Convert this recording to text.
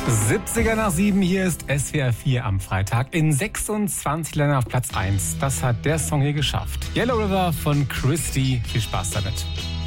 70er nach 7, hier ist SWR 4 am Freitag. In 26 Ländern auf Platz 1. Das hat der Song hier geschafft. Yellow River von Christy. Viel Spaß damit.